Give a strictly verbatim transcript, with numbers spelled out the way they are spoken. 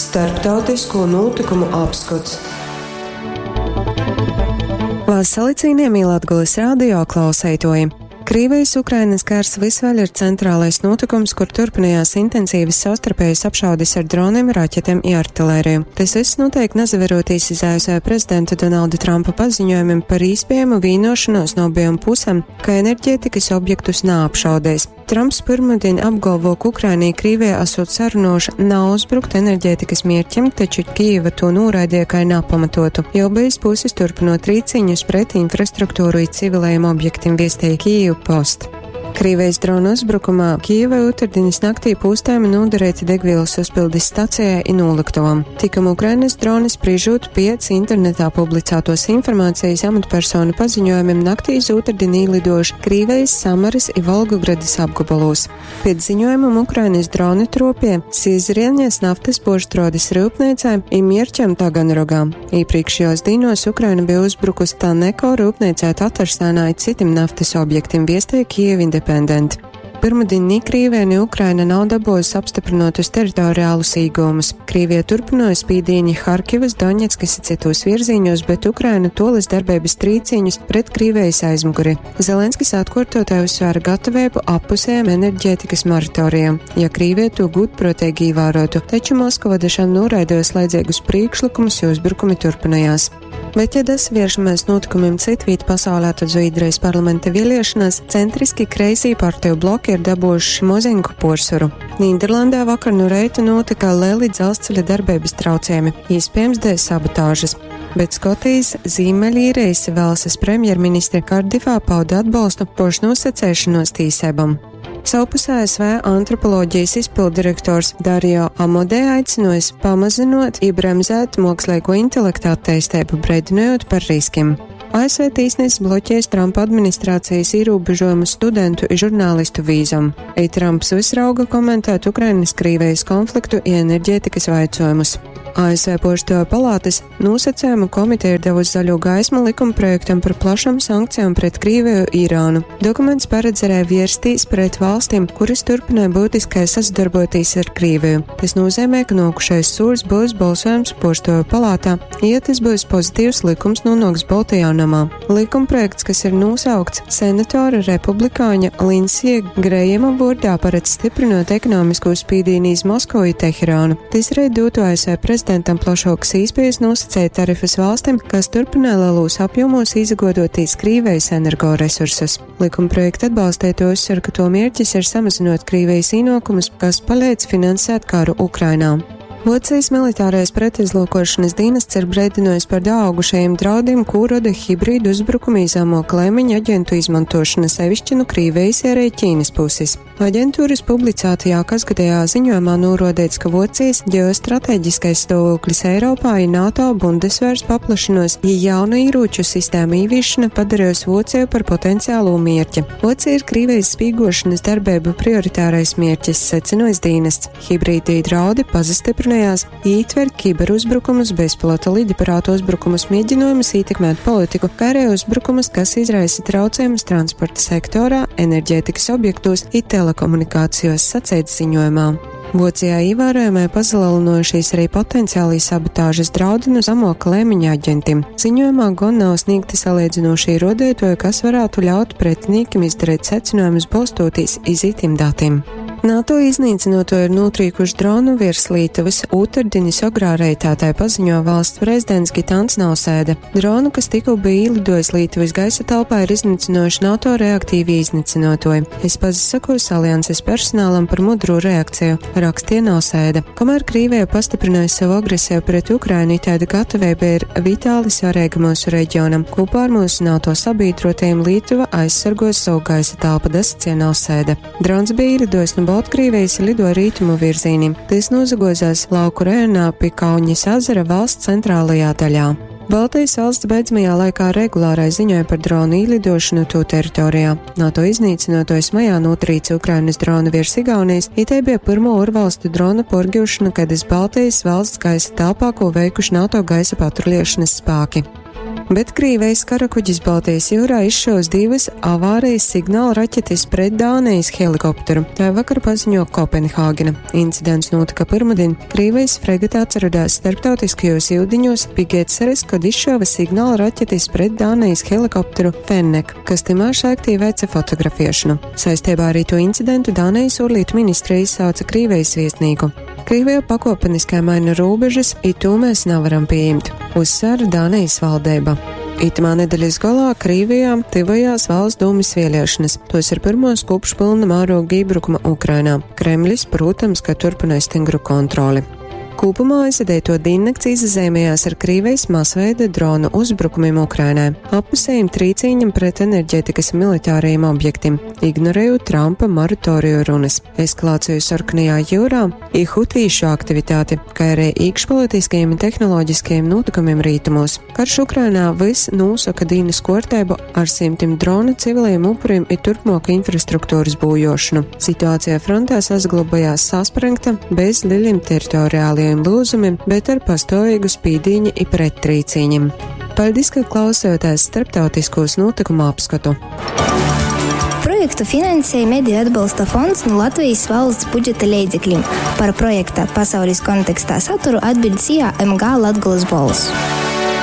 Starptautisko notikumu apskats. Valsts salicīniem Latgoles radio klausētoji. Krievijas Ukrainas kārs visvaļ ir centrālais notikums, kur turpinājās intensīvas savstarpējas apšaudes ar droniem, raķetēm un artilēriju. Tas viss noteikti nezaverotīs iz A S V prezidenta Donalda Trumpa paziņojumiem par iespējamu vīnošanos no abiem pusēm, ka enerģētikas objektus neapšaudēs. Trumps pirmdien apgalvo, ka Ukrainai Krievijā esot sarunoša nav uzbrukt enerģētikas mērķim, taču Kijeva to noraidīja kā nepamatotu, jo abas puses turpinot rīcīņus pret infrastruktūru un civilējiem objektiem, viestīja Kyiv Post. Krievijas drona uzbrukumā Kijevai otrdienas naktī pūstēmi noderēti degvielas uzpildes stacijai un noliktuvam. Tikam Ukrainas droni sprīžot pēc internetā publicētos informācijas amatpersonu paziņojumiem naktī uz otrdien īlidojuši Krievijas Samaras un Volgogradas apgabalos. Pēc ziņojumam Ukrainas droni tropie Sīzrielņas naftas poštrodas rūpniecai un mierķam Taganrogām. Iepriekšējos dienos Ukraina bija uzbrukus Taneko rūpniecē Tatarstānā un citiem naftas objektiem, viestīja Kyiv Independent. Pirmdien ni Krievija, ni Ukraina nav dabūjusi apstiprinotus teritoriālus īgumus. Krievija turpināja spīdīņi Harkivas, Doņetskas un citos virzīņos, bet Ukraina tolis darbības trīcīņus pret Krievijas aizmuguri. Zelenskis atkārtotāji uzsvēra gatavību appusējiem enerģētikas moratorijam, ja Krievija to gudprātīgi ievērotu, taču Moskava dažām noraidoja slēdzīgus priekšlikumus, jo uzbrukumi turpinājās. Bet, ja dasvēršamies notikumiem citvīt pasaulē, tad Zviedrijas parlamenta vēlēšanās centriski kreisī partiju bloki ir dabūjuši mozīgu porsvaru. Nīderlandē vakar no reita notika lieli dzelzceļa darbības traucējumi, iespējams dēļ sabotāžas. Bet Skotijas Ziemeļīrijas valsts premjerministre Kardifā pauda atbalstu pašnosacēšanos tīsībām. Savpus A S V antropoloģijas izpildirektors Dario Amodē aicinojas pamazinot un bremzēt mākslīgo intelektu attīstību, brēdinojot par riskiem. A S V tīsnesis bloķēs Trumpa administrācijas ierobežojumu studentu un žurnālistu vīzam. Ei Trumps visrauga komentēt Ukrainas Krievijas konfliktu un enerģētikas vaicojumus. A S V Poštoja palātas nosacījumu komiteja ir devusi zaļo gaismu likumprojektam par plašām sankcijām pret Krieviju un Irānu. Dokuments paredzēja vērstīs pret valstīm, kuras turpināja būtiskai sadarboties ar Krieviju. Tas nozīmē, ka nākušais solis būs balsojums Poštoja palātā, ja tas būs pozitīvs likums nonāks Baltijā namā. Likumprojekts, kas ir nosaukts senatora republikāņa Lindsija Grējama vārdā, paredz stiprinot ekonomisko spīdīni iz Moskovu un Teherānu. Tas arī dotu A S V prezidentam plašākas iespējas nosacīt tarifus valstīm, kas turpināja lielos apjomos izagodotīs Krievijas energoresursus. Likumprojekta atbalstītāji uzsver, ka to mērķis ir samazinot Krievijas ienākumus, kas palīdz finansēt karu Ukrainā. Vācijas militārais pretizlūkošanas dienests ir brēdinājis par daugušajiem draudiem, ko rada hibrīdu uzbrukumi zemo klēmiņu aģentu izmantošana sevišķi no Krievijas arī Ķīnas puses. Aģentūras publicētajā kasgadējā ziņojumā norādīts, ka Vācijas ģeostrateģiskais stāvoklis Eiropā un NATO Bundesvērs paplašanos, ja jauna ieroču sistēma ieviešana padarījusi Vāciju par potenciālo mērķi. Vācija ir Krievijas spīgošanas darbību prioritārais mērķis, secinojas dienests. Hibrīdi draudi pazastiprinājās, ietver kiberuzbrukumus, bezpilota lidaparātu uzbrukumus, mēģinājumus ietekmēt politiku, kā arī uzbrukumus, kas izraisa traucējumus transporta sektorā, enerģētikas objektos un telekomunikācijos, sacīts ziņojumā. Vācijā ievērojamai pazalielinojušies arī potenciālī sabotāžas draudi no zemo klēmiņa aģentiem. Ziņojumā gan nav sniegti salīdzinoši ierodētoji, kas varētu ļaut pretiniekam izdarīt secinājumus balstoties iz itim datiem. NATO iznīcinoto ir notrīkuši dronu virs Lietuvas, otrdinis ogrā reitātāji paziņo valsts prezidents Gitans Nausēda. Dronu, kas tikko bija ielidojis Lietuvas gaisa telpā, ir iznīcinoši NATO reaktīvi iznīcinotoji. Es pasakos alianses personālam par mudru reakciju, rakstīja Nausēda. Kamēr Krievija pastiprināja savu agresiju pret Ukrainu, tāda gatavība ir vitāli svarīga mūsu reģionam. Kopā ar mūsu NATO sabiedrotajiem Lietuva aizsargos savu gaisa telpu, sacīja Nausēda. Drons bija ielidojis no Baltkrievijas lido rītumu virzīnim. Tas nozagozās lauku rajonā pie Kauņas ezera valsts centrālajā daļā. Baltijas valsts beidzamajā laikā regulārai ziņoja par dronu ielidošanu to teritorijā. NATO iznīcinotais majā notrīca Ukrainas dronu virs Igaunijas, it te bija pirmo ārvalstu drona porģošana, kad iz Baltijas valsts gaisa telpā, ko veikuši NATO gaisa patruļiešanas spēki. Bet Krievijas karakuģis Baltijas jūrā izšaus divas avārijas signāla raķetes pret Dānijas helikopteru. Tā vakar paziņo Kopenhāgena. Incidents notika pirmdien. Krievijas fregatā atradās starptautiskajos ūdeņos pie Getseres, kad izšāva signāla raķetes pret Dānijas helikopteru Fennek, kas timāši aktīvi veica fotografiešanu. Saistībā ar to incidentu Dānijas ārlietu ministrija izsauca Krievijas viestnīku. Krievijā pakopeniskā maina robežas, it to mēs nevaram pieņemt, uzsvēra Dānijas valdība. Itamā nedēļas galā Krievijā tivojās valsts dūmis vēlēšanas. Tos ir pirmos kopš pilna mēroga iebrukuma Ukrainā. Kremlis, protams, ka turpināja stingru kontroli. Kopumā aizvadēto diennakts izzīmējās ar Krievijas masveida dronu uzbrukumiem Ukrainai, apusējiem trīcīņam pret enerģētikas militārajiem objektiem, ignorējot Trumpa moratoriju runas, eskalāciju Sarkanajā jūrā, Hutīšu aktivitāti, kā arī iekšpolitiskajiem un tehnoloģiskajiem notikumiem rītumos. Karš Ukrainā viss nosaka dīnas kārtību ar simtiem drona civiliem upuriem un turpmāku infrastruktūras būjošanu. Situācija frontē saglabājās sasprengta, bez lieliem teritoriāliem lūzumiem, bet ar pastāvīgu spīdīņu i prettrīcīņiem. Paldies, ka klausījāties starptautiskos notikumu apskatu. Projektu finansēja Mediju atbalsta fonds no Latvijas valsts budžeta līdzekļiem. Par projekta pasaules kontekstā saturu atbild S I A M G Latgolas balss.